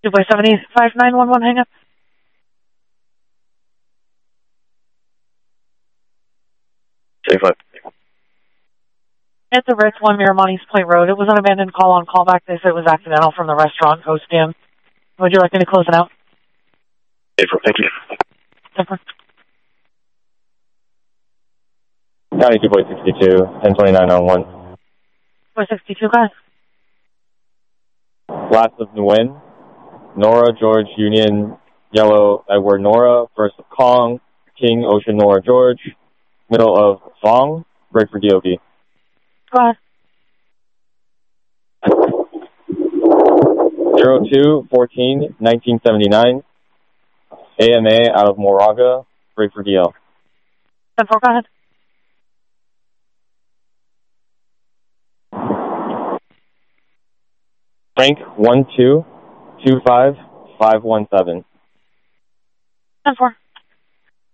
257-5911, hang up. At the Ritz, 1 Miramontes Point Road. It was an abandoned call on callback. They said it was accidental from the restaurant host stand. Would you like me to close it out? April, thank you. Different. County 2.62, 102901. 462, guys. Last of Nguyen, Nora, George, Union, Yellow, Edward, Nora, first of Kong, King, Ocean, Nora, George, middle of Vong, break for DOB. Go ahead. 02-14-1979, AMA out of Moraga, break for DL. 10-4, go ahead. Frank 12-25-517. 10-4.